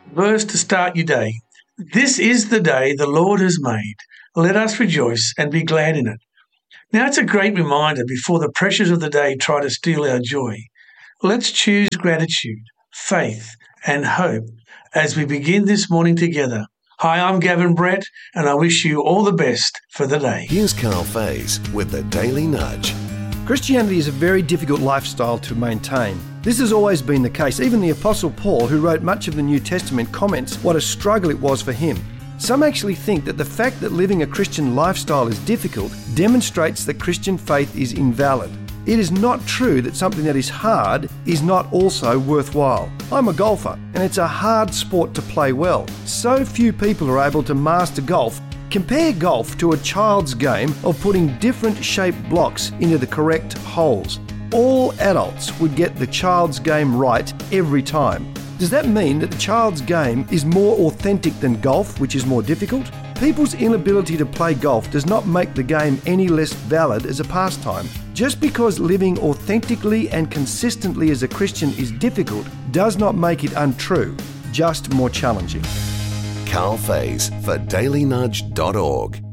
verse to start your day. This is the day the Lord has made. Let us rejoice and be glad in it. Now, it's a great reminder before the pressures of the day try to steal our joy. Let's choose gratitude, faith, and hope as we begin this morning together. Hi, I'm Gavin Brett, and I wish you all the best for the day. Here's Carl Faze with the Daily Nudge. Christianity is a very difficult lifestyle to maintain. This has always been the case. Even the Apostle Paul, who wrote much of the New Testament, comments what a struggle it was for him. Some actually think that the fact that living a Christian lifestyle is difficult demonstrates that Christian faith is invalid. It is not true that something that is hard is not also worthwhile. I'm a golfer, and it's a hard sport to play well. So few people are able to master golf. Compare golf to a child's game of putting different shaped blocks into the correct holes. All adults would get the child's game right every time. Does that mean that the child's game is more authentic than golf, which is more difficult? People's inability to play golf does not make the game any less valid as a pastime. Just because living authentically and consistently as a Christian is difficult does not make it untrue, just more challenging. Carl Faze for dailynudge.org.